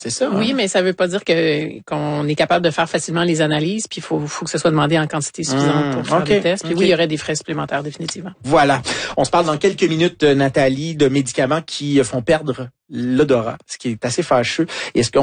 C'est ça. Oui, mais ça veut pas dire qu'on est capable de faire facilement les analyses, puis il faut que ce soit demandé en quantité suffisante pour faire des tests. Puis oui, il y aurait des frais supplémentaires définitivement. Voilà. On se parle dans quelques minutes, Nathalie, de médicaments qui font perdre l'odorat, ce qui est assez fâcheux. Est-ce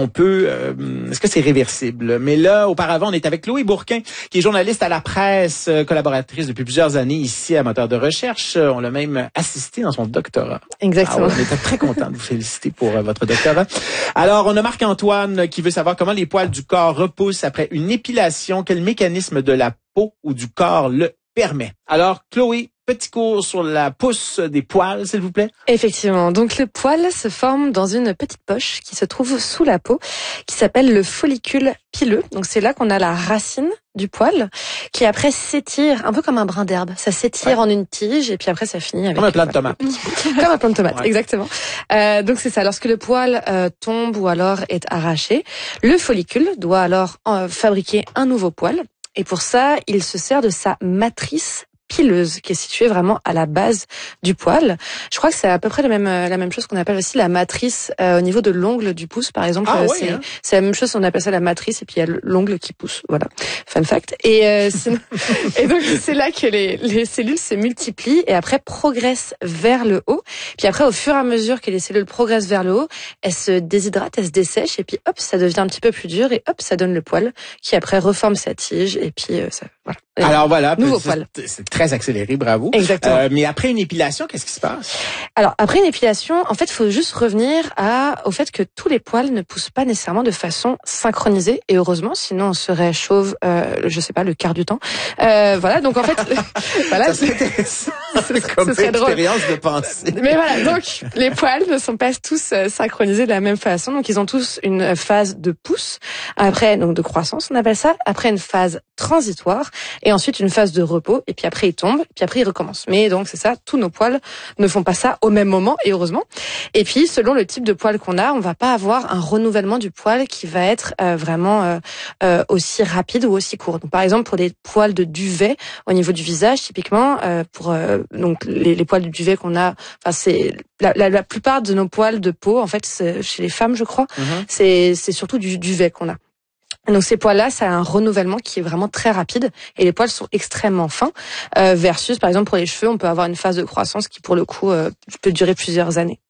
que c'est réversible? Mais là, auparavant, on est avec Chloé Bourquin, qui est journaliste à la presse, collaboratrice depuis plusieurs années ici à Moteur de recherche. On l'a même assisté dans son doctorat. Exactement. Ah ouais, on était très content de vous féliciter pour votre doctorat. Alors, on a Marc-Antoine qui veut savoir comment les poils du corps repoussent après une épilation. Quel mécanisme de la peau ou du corps le permet? Alors, Chloé, petit cours sur la pousse des poils, s'il vous plaît. Effectivement. Donc, le poil se forme dans une petite poche qui se trouve sous la peau, qui s'appelle le follicule pileux. Donc, c'est là qu'on a la racine du poil, qui après s'étire, un peu comme un brin d'herbe. Ça s'étire en une tige, et puis après, ça finit avec... Comme un plant de tomate. Comme un plant de tomate, exactement. Donc, c'est ça. Lorsque le poil tombe ou alors est arraché, le follicule doit alors fabriquer un nouveau poil. Et pour ça, il se sert de sa matrice pileuse qui est située vraiment à la base du poil. Je crois que c'est à peu près la même chose qu'on appelle aussi la matrice au niveau de l'ongle du pouce, par exemple. C'est la même chose, on appelle ça la matrice, et puis il y a l'ongle qui pousse. Voilà, fun fact. Et donc c'est là que les cellules se multiplient et après progressent vers le haut. Puis après, au fur et à mesure que les cellules progressent vers le haut, elles se déshydratent, elles se dessèchent, et puis hop, ça devient un petit peu plus dur, et hop, ça donne le poil qui après reforme sa tige, et puis ça, voilà. Alors voilà, nouveau poil. C'est très accéléré, bravo. Exactement. Mais après une épilation, qu'est-ce qui se passe? Alors après une épilation, en fait, il faut juste revenir au fait que tous les poils ne poussent pas nécessairement de façon synchronisée, et heureusement, sinon on serait chauve, je sais pas, le quart du temps. Voilà, donc en fait, voilà, ça c'est comme expérience de pensée. Mais voilà, donc les poils ne sont pas tous synchronisés de la même façon, donc ils ont tous une phase de pousse, après donc de croissance, on appelle ça, après une phase transitoire, et ensuite une phase de repos, et puis après ils tombent, puis après ils recommencent. Mais donc c'est ça, tous nos poils ne font pas ça au même moment, et heureusement. Et puis selon le type de poil qu'on a, on va pas avoir un renouvellement du poil qui va être vraiment aussi rapide ou aussi court. Donc par exemple pour des poils de duvet au niveau du visage, typiquement pour donc les poils de duvet qu'on a, enfin c'est la plupart de nos poils de peau en fait chez les femmes, je crois, c'est surtout du duvet qu'on a. Donc ces poils-là, ça a un renouvellement qui est vraiment très rapide, et les poils sont extrêmement fins, versus par exemple pour les cheveux, on peut avoir une phase de croissance qui pour le coup peut durer plusieurs années.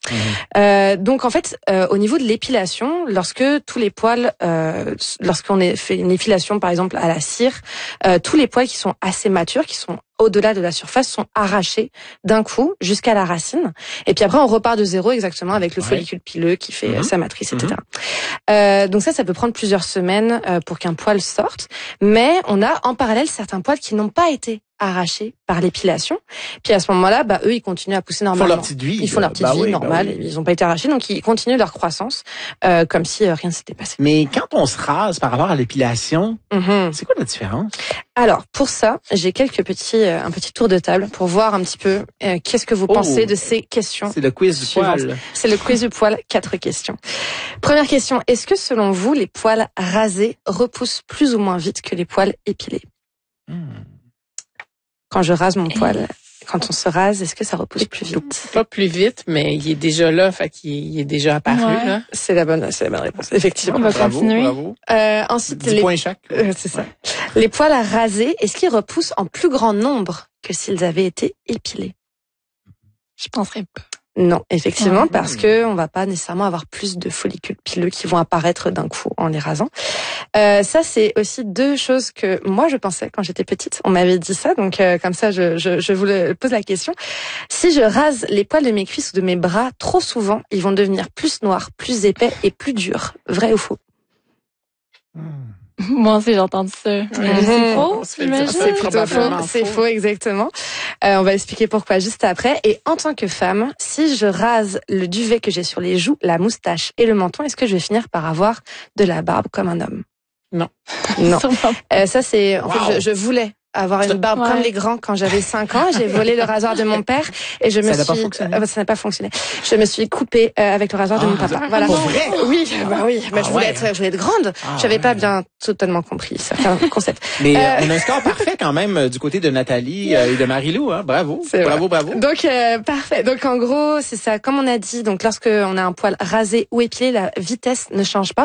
Donc en fait, au niveau de l'épilation, lorsque tous les poils, lorsqu'on fait une épilation par exemple à la cire, tous les poils qui sont assez matures, qui sont au-delà de la surface, sont arrachés d'un coup jusqu'à la racine. Et puis après, on repart de zéro exactement avec le follicule pileux qui fait sa matrice, etc. Donc ça peut prendre plusieurs semaines pour qu'un poil sorte. Mais on a en parallèle certains poils qui n'ont pas été arrachés par l'épilation. Puis à ce moment-là, eux, ils continuent à pousser normalement. Ils font leur petite vie. Ils font leur petite vie normale. Ils n'ont pas été arrachés, donc ils continuent leur croissance comme si rien ne s'était passé. Mais quand on se rase par rapport à l'épilation, c'est quoi la différence? Alors, pour ça, j'ai un petit tour de table pour voir un petit peu qu'est-ce que vous pensez de ces questions. C'est le quiz du poil. C'est le quiz du poil, 4 questions. Première question, est-ce que selon vous, les poils rasés repoussent plus ou moins vite que les poils épilés? Quand je rase mon poil, quand on se rase, est-ce que ça repousse plus vite? Pas plus vite, mais il est déjà là, fait qu'il est déjà apparu. Là. C'est la bonne réponse, effectivement. On va continuer. Bravo. Ensuite, 10 points chaque. C'est ça. Les poils à raser, est-ce qu'ils repoussent en plus grand nombre que s'ils avaient été épilés? Je penserais pas. Non, effectivement, parce que on va pas nécessairement avoir plus de follicules pileux qui vont apparaître d'un coup en les rasant. Ça, c'est aussi deux choses que moi je pensais quand j'étais petite. On m'avait dit ça, donc comme ça, je vous pose la question. Si je rase les poils de mes cuisses ou de mes bras trop souvent, ils vont devenir plus noirs, plus épais et plus durs. Vrai ou faux? Moi aussi, j'ai entendu ça. C'est faux, j'imagine. C'est plutôt faux. C'est faux, exactement. On va expliquer pourquoi juste après. Et en tant que femme, si je rase le duvet que j'ai sur les joues, la moustache et le menton, est-ce que je vais finir par avoir de la barbe comme un homme? Non. Non. Ça, c'est... En fait, je voulais avoir une barbe comme les grands quand j'avais 5 ans. J'ai volé le rasoir de mon père et ça n'a pas fonctionné. Je me suis coupée avec le rasoir de mon papa. Voilà. Pour vrai? Oui, je voulais être grande. J'avais pas bien totalement compris certains concepts. Mais on a un score parfait quand même du côté de Nathalie et de Marie-Lou, hein. Bravo. Bravo. Donc parfait. Donc en gros, c'est ça. Comme on a dit, donc lorsque on a un poil rasé ou épilé, la vitesse ne change pas.